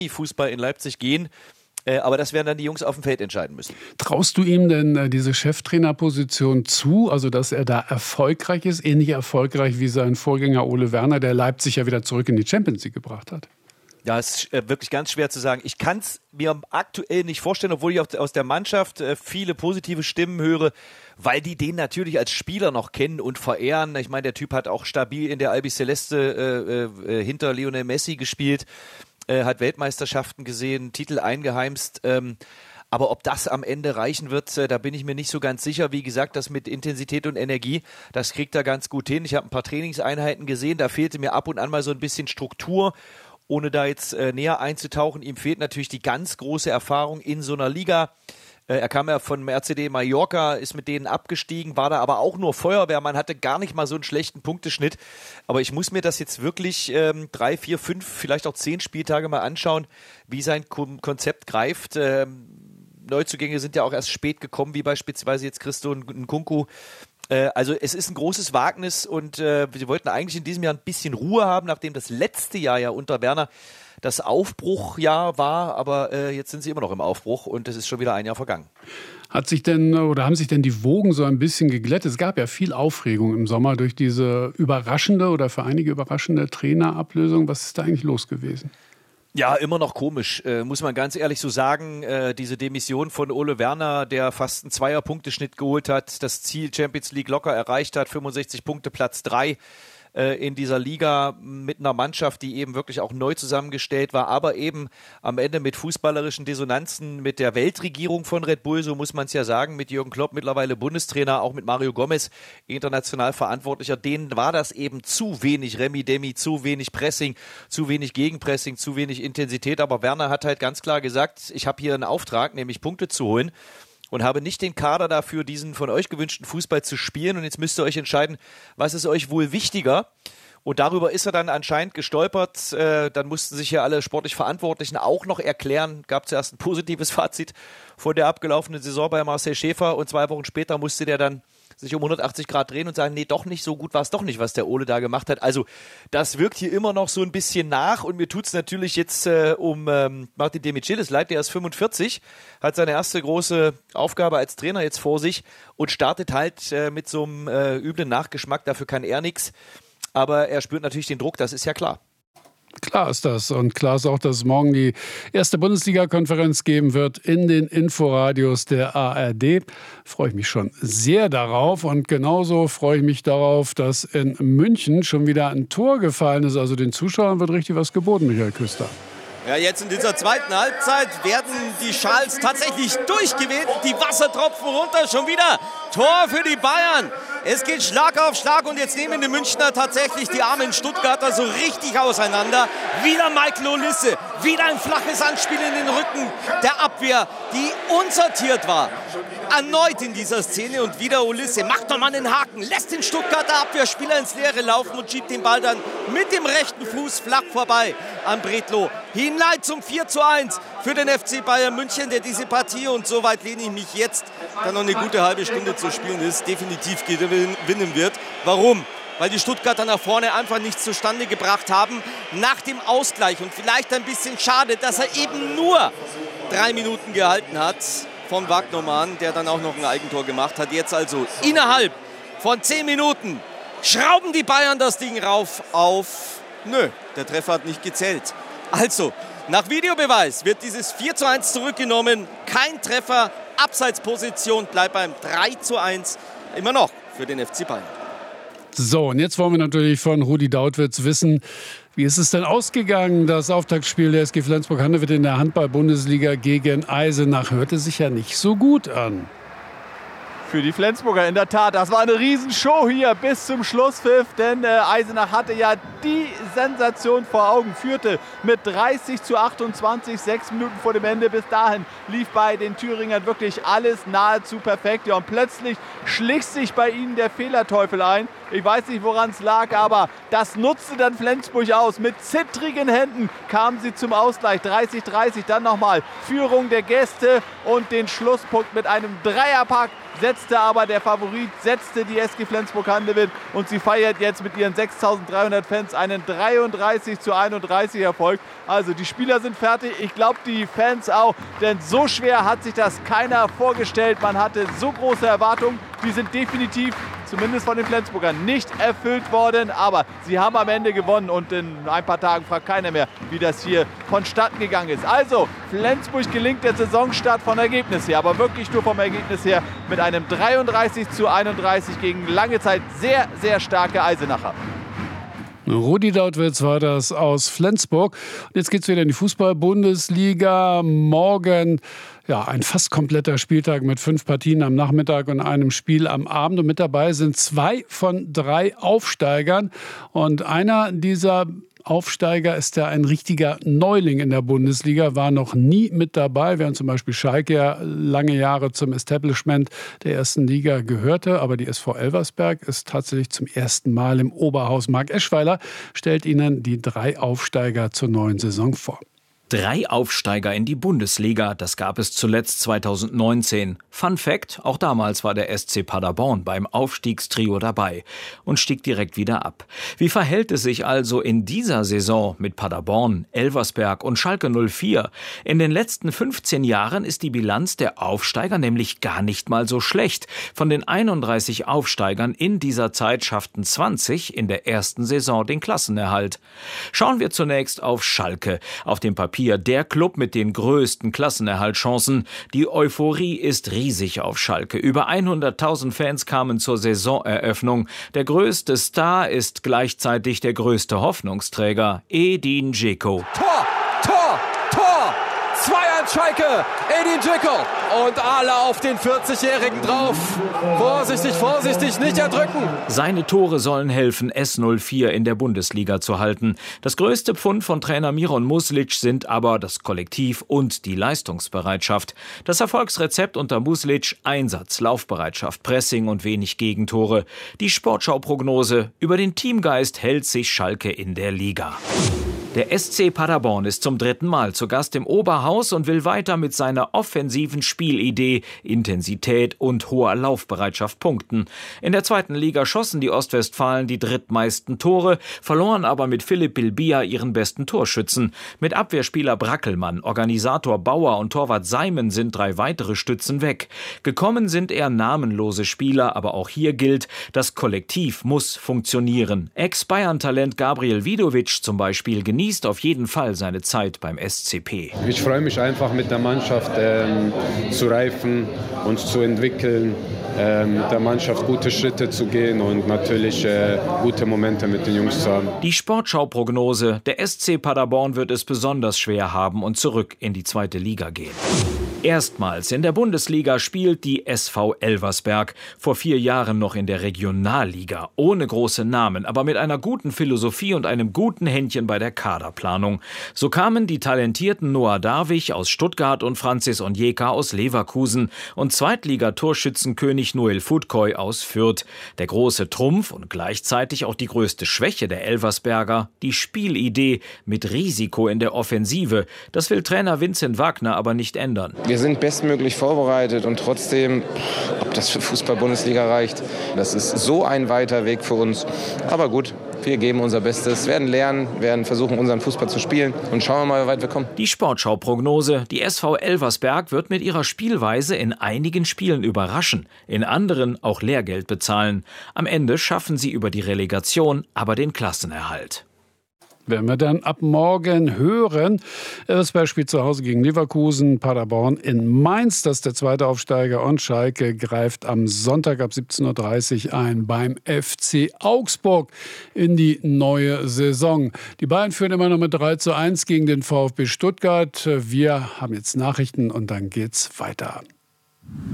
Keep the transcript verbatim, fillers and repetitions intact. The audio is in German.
Fußball in Leipzig gehen. Äh, aber das werden dann die Jungs auf dem Feld entscheiden müssen. Traust du ihm denn äh, diese Cheftrainerposition zu, also dass er da erfolgreich ist, ähnlich erfolgreich wie sein Vorgänger Ole Werner, der Leipzig ja wieder zurück in die Champions League gebracht hat? Ja, es ist äh, wirklich ganz schwer zu sagen. Ich kann es mir aktuell nicht vorstellen, obwohl ich auch aus der Mannschaft äh, viele positive Stimmen höre, weil die den natürlich als Spieler noch kennen und verehren. Ich meine, der Typ hat auch stabil in der Albiceleste äh, äh, hinter Lionel Messi gespielt. Hat Weltmeisterschaften gesehen, Titel eingeheimst. Ähm, aber ob das am Ende reichen wird, äh, da bin ich mir nicht so ganz sicher. Wie gesagt, das mit Intensität und Energie, das kriegt er ganz gut hin. Ich habe ein paar Trainingseinheiten gesehen, da fehlte mir ab und an mal so ein bisschen Struktur, ohne da jetzt äh, näher einzutauchen. Ihm fehlt natürlich die ganz große Erfahrung in so einer Liga. Er kam ja von R C D Mallorca, ist mit denen abgestiegen, war da aber auch nur Feuerwehrmann, hatte gar nicht mal so einen schlechten Punkteschnitt. Aber ich muss mir das jetzt wirklich ähm, drei, vier, fünf, vielleicht auch zehn Spieltage mal anschauen, wie sein Konzept greift. Ähm, Neuzugänge sind ja auch erst spät gekommen, wie beispielsweise jetzt Christo Nkunku. Äh, also es ist ein großes Wagnis und äh, wir wollten eigentlich in diesem Jahr ein bisschen Ruhe haben, nachdem das letzte Jahr ja unter Werner das Aufbruchjahr war, aber äh, jetzt sind sie immer noch im Aufbruch und es ist schon wieder ein Jahr vergangen. Hat sich denn oder haben sich denn die Wogen so ein bisschen geglättet? Es gab ja viel Aufregung im Sommer durch diese überraschende oder für einige überraschende Trainerablösung. Was ist da eigentlich los gewesen? Ja, immer noch komisch, äh, muss man ganz ehrlich so sagen. Äh, diese Demission von Ole Werner, der fast einen Zweier-Punkteschnitt geholt hat, das Ziel Champions League locker erreicht hat, fünfundsechzig Punkte, Platz drei. In dieser Liga mit einer Mannschaft, die eben wirklich auch neu zusammengestellt war, aber eben am Ende mit fußballerischen Dissonanzen mit der Weltregierung von Red Bull, so muss man es ja sagen, mit Jürgen Klopp mittlerweile Bundestrainer, auch mit Mario Gomez, international Verantwortlicher, denen war das eben zu wenig Remi-Demi, zu wenig Pressing, zu wenig Gegenpressing, zu wenig Intensität, aber Werner hat halt ganz klar gesagt, ich habe hier einen Auftrag, nämlich Punkte zu holen. Und habe nicht den Kader dafür, diesen von euch gewünschten Fußball zu spielen. Und jetzt müsst ihr euch entscheiden, was ist euch wohl wichtiger? Und darüber ist er dann anscheinend gestolpert. Äh, dann mussten sich ja alle sportlich Verantwortlichen auch noch erklären. Gab zuerst ein positives Fazit von der abgelaufenen Saison bei Marcel Schäfer. Und zwei Wochen später musste der dann sich um hundertachtzig Grad drehen und sagen, nee, doch nicht, so gut war es doch nicht, was der Ole da gemacht hat. Also das wirkt hier immer noch so ein bisschen nach und mir tut es natürlich jetzt äh, um ähm, Martin Demichelis leid, der ist fünfundvierzig, hat seine erste große Aufgabe als Trainer jetzt vor sich und startet halt äh, mit so einem äh, üblen Nachgeschmack, dafür kann er nichts, aber er spürt natürlich den Druck, das ist ja klar. Klar ist das. Und klar ist auch, dass es morgen die erste Bundesliga-Konferenz geben wird in den Inforadios der A R D. Freue ich mich schon sehr darauf. Und genauso freue ich mich darauf, dass in München schon wieder ein Tor gefallen ist. Also den Zuschauern wird richtig was geboten, Michael Küster. Ja, jetzt in dieser zweiten Halbzeit werden die Schals tatsächlich durchgeweht. Die Wassertropfen runter, schon wieder Tor für die Bayern. Es geht Schlag auf Schlag und jetzt nehmen die Münchner tatsächlich die armen Stuttgarter so richtig auseinander. Wieder Michael Olisse, wieder ein flaches Anspiel in den Rücken der Abwehr, die unsortiert war. Erneut in dieser Szene und wieder Olisse macht nochmal einen Haken, lässt den Stuttgarter Abwehrspieler ins Leere laufen und schiebt den Ball dann mit dem rechten Fuß flach vorbei an Bredlow. Hinein zum vier zu eins für den F C Bayern München, der diese Partie, und so weit lehne ich mich jetzt, da noch eine gute halbe Stunde zu spielen ist, definitiv gewinnen wird. Warum? Weil die Stuttgarter nach vorne einfach nichts zustande gebracht haben nach dem Ausgleich. Und vielleicht ein bisschen schade, dass er eben nur drei Minuten gehalten hat von Wagnermann, der dann auch noch ein Eigentor gemacht hat. Jetzt also innerhalb von zehn Minuten schrauben die Bayern das Ding rauf auf... Nö, der Treffer hat nicht gezählt. Also, nach Videobeweis wird dieses vier zu eins zurückgenommen. Kein Treffer, Abseitsposition, bleibt beim drei zu eins immer noch für den F C Bayern. So, und jetzt wollen wir natürlich von Rudi Dautwitz wissen, wie ist es denn ausgegangen? Das Auftaktspiel der S G Flensburg-Handewitt in der Handball-Bundesliga gegen Eisenach hörte sich ja nicht so gut an. Für die Flensburger in der Tat. Das war eine Riesenshow hier bis zum Schlusspfiff, denn äh, Eisenach hatte ja die Sensation vor Augen, führte mit dreißig zu achtundzwanzig, sechs Minuten vor dem Ende. Bis dahin lief bei den Thüringern wirklich alles nahezu perfekt. Ja, und plötzlich schlich sich bei ihnen der Fehlerteufel ein. Ich weiß nicht, woran es lag, aber das nutzte dann Flensburg aus. Mit zittrigen Händen kamen sie zum Ausgleich. dreißig dreißig, dann nochmal Führung der Gäste und den Schlusspunkt mit einem Dreierpack setzte aber der Favorit, setzte die S G Flensburg-Handewitt und sie feiert jetzt mit ihren sechstausenddreihundert Fans einen dreiunddreißig zu einunddreißig Erfolg. Also die Spieler sind fertig, ich glaube die Fans auch, denn so schwer hat sich das keiner vorgestellt. Man hatte so große Erwartungen, die sind definitiv, zumindest von den Flensburgern, nicht erfüllt worden. Aber sie haben am Ende gewonnen und in ein paar Tagen fragt keiner mehr, wie das hier vonstatten gegangen ist. Also Flensburg gelingt der Saisonstart vom Ergebnis her, aber wirklich nur vom Ergebnis her mit einem dreiunddreißig zu einunddreißig gegen lange Zeit sehr, sehr starke Eisenacher. Rudi Dautwitz war das aus Flensburg. Und jetzt geht es wieder in die Fußball-Bundesliga. Morgen ja, ein fast kompletter Spieltag mit fünf Partien am Nachmittag und einem Spiel am Abend. Und mit dabei sind zwei von drei Aufsteigern. Und einer dieser Aufsteiger ist ja ein richtiger Neuling in der Bundesliga, war noch nie mit dabei, während zum Beispiel Schalke ja lange Jahre zum Establishment der ersten Liga gehörte. Aber die S V Elversberg ist tatsächlich zum ersten Mal im Oberhaus. Marc Eschweiler stellt Ihnen die drei Aufsteiger zur neuen Saison vor. Drei Aufsteiger in die Bundesliga, das gab es zuletzt zweitausendneunzehn. Fun Fact, auch damals war der S C Paderborn beim Aufstiegstrio dabei und stieg direkt wieder ab. Wie verhält es sich also in dieser Saison mit Paderborn, Elversberg und Schalke null vier? In den letzten fünfzehn Jahren ist die Bilanz der Aufsteiger nämlich gar nicht mal so schlecht. Von den einunddreißig Aufsteigern in dieser Zeit schafften zwanzig in der ersten Saison den Klassenerhalt. Schauen wir zunächst auf Schalke. Auf dem Papier der Club mit den größten Klassenerhaltchancen. Die Euphorie ist riesig auf Schalke. Über hunderttausend Fans kamen zur Saisoneröffnung. Der größte Star ist gleichzeitig der größte Hoffnungsträger, Edin Dzeko. Tor! Tor! Tor! zwei eins Schalke! Edin Dzeko! Und alle auf den vierzigjährigen drauf. Vorsichtig, vorsichtig, nicht erdrücken. Seine Tore sollen helfen, S null vier in der Bundesliga zu halten. Das größte Pfund von Trainer Miron Muslic sind aber das Kollektiv und die Leistungsbereitschaft. Das Erfolgsrezept unter Muslic: Einsatz, Laufbereitschaft, Pressing und wenig Gegentore. Die Sportschau-Prognose: über den Teamgeist hält sich Schalke in der Liga. Der S C Paderborn ist zum dritten Mal zu Gast im Oberhaus und will weiter mit seiner offensiven Spielidee, Intensität und hoher Laufbereitschaft punkten. In der zweiten Liga schossen die Ostwestfalen die drittmeisten Tore, verloren aber mit Philipp Bilbia ihren besten Torschützen. Mit Abwehrspieler Brackelmann, Organisator Bauer und Torwart Seimen sind drei weitere Stützen weg. Gekommen sind eher namenlose Spieler, aber auch hier gilt, das Kollektiv muss funktionieren. Ex-Bayern-Talent Gabriel Vidovic zum Beispiel genießt genießt auf jeden Fall seine Zeit beim S C P. Ich freue mich einfach, mit der Mannschaft ähm, zu reifen, uns zu entwickeln, ähm, mit der Mannschaft gute Schritte zu gehen und natürlich äh, gute Momente mit den Jungs zu haben. Die Sportschau-Prognose: der S C Paderborn wird es besonders schwer haben und zurück in die zweite Liga gehen. Erstmals in der Bundesliga spielt die S V Elversberg. Vor vier Jahren noch in der Regionalliga. Ohne große Namen, aber mit einer guten Philosophie und einem guten Händchen bei der Kaderplanung. So kamen die talentierten Noah Darwig aus Stuttgart und Francis Onyeka aus Leverkusen und Zweitligatorschützenkönig Noel Futkoy aus Fürth. Der große Trumpf und gleichzeitig auch die größte Schwäche der Elversberger: die Spielidee mit Risiko in der Offensive. Das will Trainer Vincent Wagner aber nicht ändern. Wir sind bestmöglich vorbereitet und trotzdem, ob das für Fußball-Bundesliga reicht, das ist so ein weiter Weg für uns. Aber gut, wir geben unser Bestes, werden lernen, werden versuchen, unseren Fußball zu spielen und schauen wir mal, wie weit wir kommen. Die Sportschau-Prognose: die S V Elversberg wird mit ihrer Spielweise in einigen Spielen überraschen, in anderen auch Lehrgeld bezahlen. Am Ende schaffen sie über die Relegation aber den Klassenerhalt. Werden wir dann ab morgen hören. Elversberg spielt zu Hause gegen Leverkusen, Paderborn in Mainz. Das ist der zweite Aufsteiger. Und Schalke greift am Sonntag ab siebzehn Uhr dreißig ein beim F C Augsburg in die neue Saison. Die Bayern führen immer noch mit drei zu eins gegen den VfB Stuttgart. Wir haben jetzt Nachrichten und dann geht's weiter.